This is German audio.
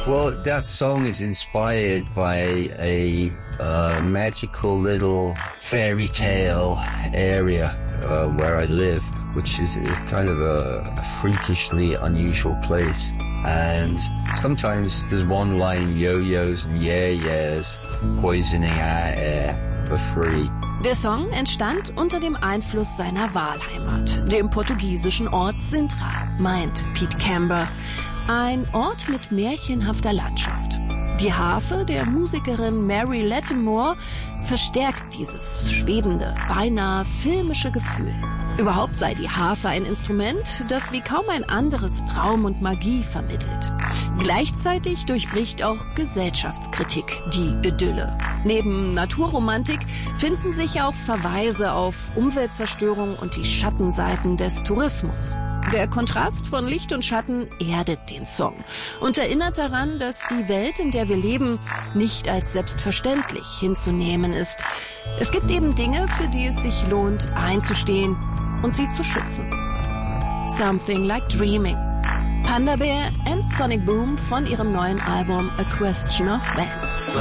Well, that song is inspired by a magical little fairy tale area where I live, which is kind of a freakishly unusual place. And sometimes there's one line, yo-yos and yeah-yeahs, poisoning our air for free. Der Song entstand unter dem Einfluss seiner Wahlheimat, dem portugiesischen Ort Sintra, meint Pete Camber. Ein Ort mit märchenhafter Landschaft. Die Harfe der Musikerin Mary Lattimore verstärkt dieses schwebende, beinahe filmische Gefühl. Überhaupt sei die Harfe ein Instrument, das wie kaum ein anderes Traum und Magie vermittelt. Gleichzeitig durchbricht auch Gesellschaftskritik die Idylle. Neben Naturromantik finden sich auch Verweise auf Umweltzerstörung und die Schattenseiten des Tourismus. Der Kontrast von Licht und Schatten erdet den Song und erinnert daran, dass die Welt, in der wir leben, nicht als selbstverständlich hinzunehmen ist. Es gibt eben Dinge, für die es sich lohnt, einzustehen und sie zu schützen. Something Like Dreaming. Panda Bear and Sonic Boom von ihrem neuen Album A Question of When.